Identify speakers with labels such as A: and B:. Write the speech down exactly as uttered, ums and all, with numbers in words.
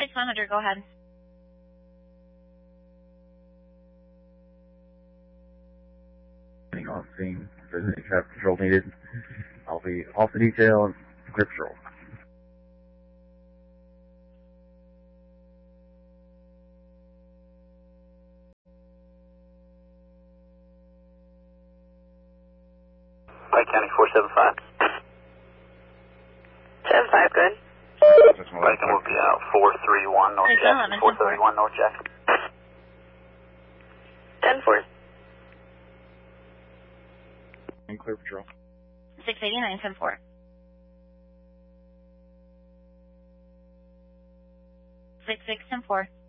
A: six one hundred, go ahead.
B: On scene, if there's any traffic control needed, I'll be off the detail and grip control.
C: Pike County four seven five.
D: seven five, good.
C: Pike will be out four three one North Jackson. four three one North Jackson.
D: ten four.
B: And clear patrol.
A: six eighty-nine, ten four. six six, ten four.